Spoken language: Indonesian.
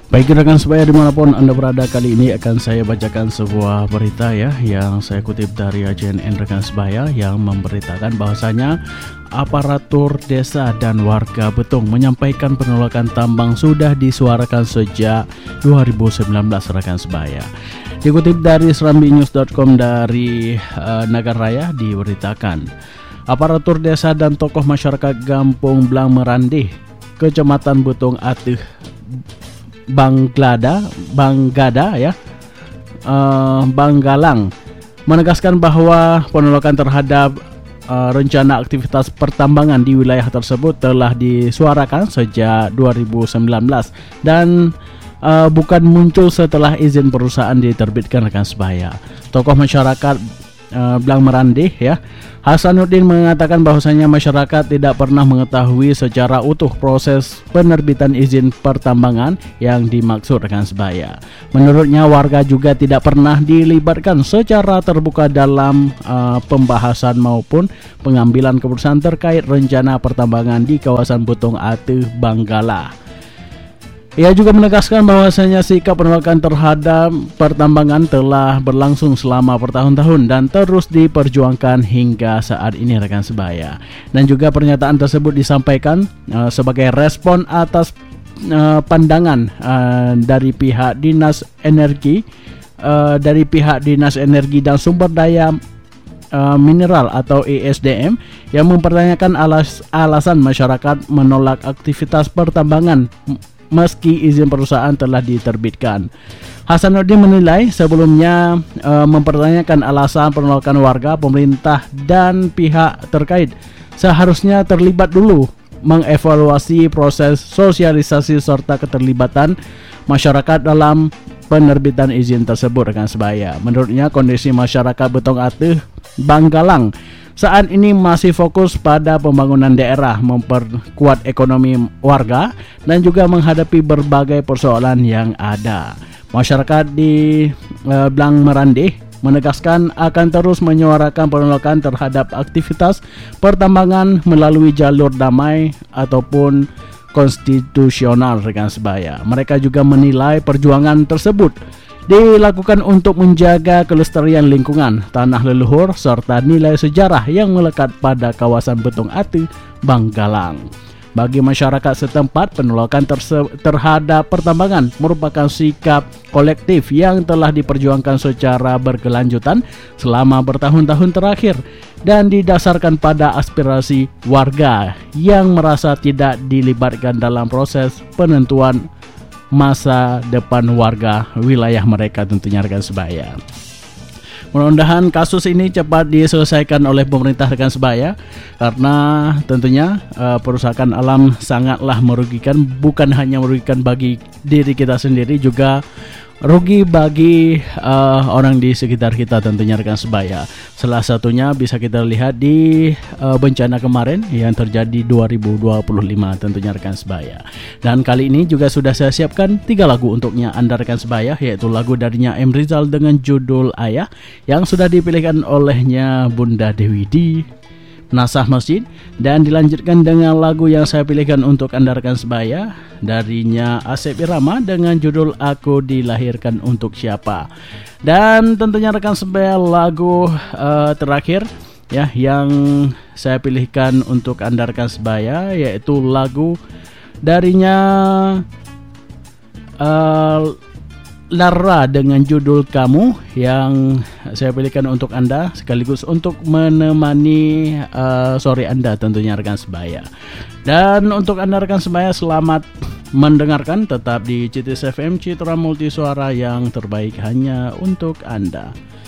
Baik rekan sebaya dimanapun Anda berada, kali ini akan saya bacakan sebuah berita ya yang saya kutip dari JNN rekan sebaya yang memberitakan bahwasanya aparatur desa dan warga Betung menyampaikan penolakan tambang sudah disuarakan sejak 2019 rekan sebaya. Dikutip dari serambinews.com dari Nagaraya diberitakan aparatur desa dan tokoh masyarakat Kampung Blang Merandih, Kecamatan Betung Atih Banggada ya, Banggalang menegaskan bahwa penolakan terhadap rencana aktivitas pertambangan di wilayah tersebut telah disuarakan sejak 2019 dan bukan muncul setelah izin perusahaan diterbitkan rekan sebaya. Tokoh masyarakat Blang Merandih ya, Hasanuddin mengatakan bahwasanya masyarakat tidak pernah mengetahui secara utuh proses penerbitan izin pertambangan yang dimaksud rekan sebaya. Menurutnya warga juga tidak pernah dilibatkan secara terbuka dalam pembahasan maupun pengambilan keputusan terkait rencana pertambangan di kawasan Betung Atih Banggala. Ia juga menegaskan bahwasanya sikap penolakan terhadap pertambangan telah berlangsung selama bertahun-tahun dan terus diperjuangkan hingga saat ini rekan sebaya. Dan juga pernyataan tersebut disampaikan sebagai respon atas pandangan dari pihak Dinas Energi dan Sumber Daya Mineral atau ESDM yang mempertanyakan alasan masyarakat menolak aktivitas pertambangan meski izin perusahaan telah diterbitkan. Hasanuddin menilai sebelumnya mempertanyakan alasan penolakan warga, pemerintah dan pihak terkait seharusnya terlibat dulu mengevaluasi proses sosialisasi serta keterlibatan masyarakat dalam penerbitan izin tersebut rekan sebaya. Menurutnya kondisi masyarakat Betung Atih Banggalang saat ini masih fokus pada pembangunan daerah, memperkuat ekonomi warga dan juga menghadapi berbagai persoalan yang ada. Masyarakat di Blang Merandih menegaskan akan terus menyuarakan penolakan terhadap aktivitas pertambangan melalui jalur damai ataupun konstitusional rekan sebaya. Mereka juga menilai perjuangan tersebut dilakukan untuk menjaga kelestarian lingkungan, tanah leluhur, serta nilai sejarah yang melekat pada kawasan Betung Atih Banggalang. Bagi masyarakat setempat, penolakan terhadap pertambangan merupakan sikap kolektif yang telah diperjuangkan secara berkelanjutan selama bertahun-tahun terakhir dan didasarkan pada aspirasi warga yang merasa tidak dilibatkan dalam proses penentuan masa depan warga wilayah mereka tentunya rekan sebaya. Mudah-mudahan kasus ini cepat diselesaikan oleh pemerintah rekan sebaya karena tentunya perusahaan alam sangatlah merugikan, bukan hanya merugikan bagi diri kita sendiri, juga rugi bagi orang di sekitar kita tentunya rekan sebaya. Salah satunya bisa kita lihat di bencana kemarin yang terjadi 2025 tentunya rekan sebaya. Dan kali ini juga sudah saya siapkan 3 lagu untuknya Anda rekan sebaya, yaitu lagu darinya M. Rizal dengan judul Ayah yang sudah dipilihkan olehnya Bunda Dewi di Nasah Masjid, dan dilanjutkan dengan lagu yang saya pilihkan untuk Anda rekan sebaya darinya Asep Irama dengan judul Aku Dilahirkan Untuk Siapa. Dan tentunya rekan sebaya lagu terakhir ya yang saya pilihkan untuk Anda rekan sebaya yaitu lagu darinya Lara dengan judul Kamu yang saya pilihkan untuk Anda sekaligus untuk menemani sore Anda tentunya rekan sebaya. Dan untuk Anda rekan sebaya, selamat mendengarkan, tetap di CITIS FM Citra Multisuara yang terbaik hanya untuk Anda.